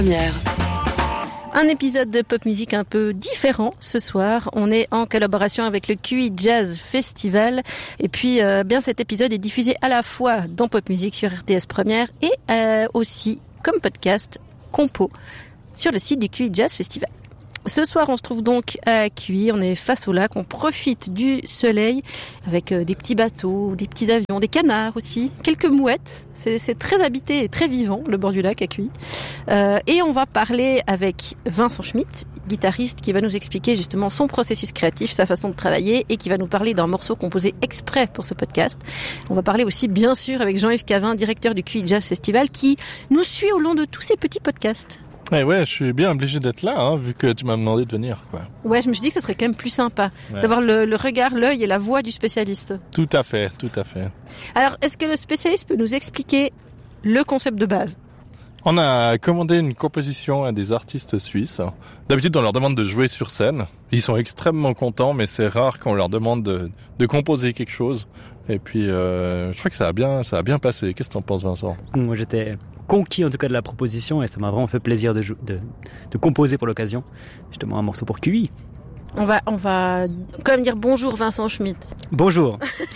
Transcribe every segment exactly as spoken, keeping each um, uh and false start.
Première. Un épisode de pop musique un peu différent ce soir. On est en collaboration avec le Q I Jazz Festival. Et puis, euh, bien cet épisode est diffusé à la fois dans Pop Musique sur R T S Première et euh, aussi comme podcast compo sur le site du Q I Jazz Festival. Ce soir, on se trouve donc à Q I, on est face au lac, on profite du soleil avec des petits bateaux, des petits avions, des canards aussi, quelques mouettes. C'est, c'est très habité et très vivant, le bord du lac à Q I. Euh, et on va parler avec Vincent Schmitt, guitariste, qui va nous expliquer justement son processus créatif, sa façon de travailler et qui va nous parler d'un morceau composé exprès pour ce podcast. On va parler aussi, bien sûr, avec Jean-Yves Cavin, directeur du Q I Jazz Festival, qui nous suit au long de tous ces petits podcasts. Eh ouais, je suis bien obligé d'être là, hein, vu que tu m'as demandé de venir, quoi. Ouais, je me suis dit que ce serait quand même plus sympa ouais. d'avoir le, le regard, l'œil et la voix du spécialiste. Tout à fait, tout à fait. Alors, est-ce que le spécialiste peut nous expliquer le concept de base ? On a commandé une composition à des artistes suisses. D'habitude, on leur demande de jouer sur scène. Ils sont extrêmement contents, mais c'est rare qu'on leur demande de, de composer quelque chose. Et puis, euh, je crois que ça a bien, ça a bien passé. Qu'est-ce que t'en penses, Vincent ? Moi, j'étais conquis en tout cas de la proposition et ça m'a vraiment fait plaisir de, jou- de, de composer pour l'occasion. Justement, un morceau pour Q I. On va, on va quand même dire bonjour Vincent Schmitt. Bonjour.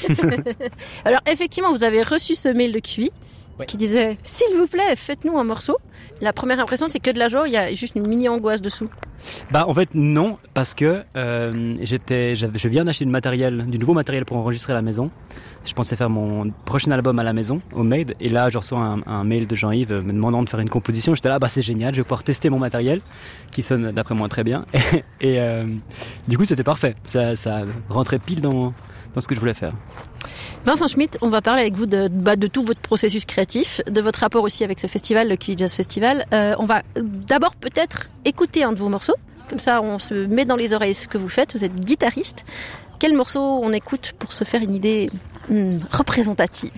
Alors, effectivement, vous avez reçu ce mail de Q I. Oui. Qui disait, s'il vous plaît, faites-nous un morceau. La première impression, c'est que de la joie, il y a juste une mini angoisse dessous. Bah, en fait, non, parce que euh, j'étais, je viens d'acheter du matériel, du nouveau matériel pour enregistrer à la maison. Je pensais faire mon prochain album à la maison, Homemade, et là, je reçois un, un mail de Jean-Yves me demandant de faire une composition. J'étais là, bah c'est génial, je vais pouvoir tester mon matériel, qui sonne d'après moi très bien. Et, et euh, du coup, c'était parfait. Ça, ça rentrait pile dans, dans ce que je voulais faire. Vincent Schmitt, on va parler avec vous de, bah, de tout votre processus créatif, de votre rapport aussi avec ce festival, le Q I Jazz Festival. Euh, on va d'abord peut-être écouter un de vos morceaux, comme ça on se met dans les oreilles ce que vous faites, vous êtes guitariste. Quel morceau on écoute pour se faire une idée hmm, représentative ?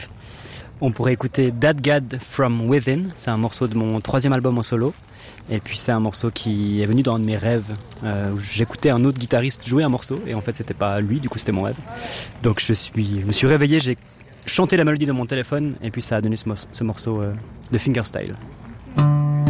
On pourrait écouter That God From Within, c'est un morceau de mon troisième album en solo. Et puis c'est un morceau qui est venu dans un de mes rêves, euh, où j'écoutais un autre guitariste jouer un morceau, et en fait c'était pas lui, du coup c'était mon rêve. Donc je, suis, je me suis réveillé, j'ai chanté la mélodie de mon téléphone, et puis ça a donné ce, mo- ce morceau euh, de fingerstyle.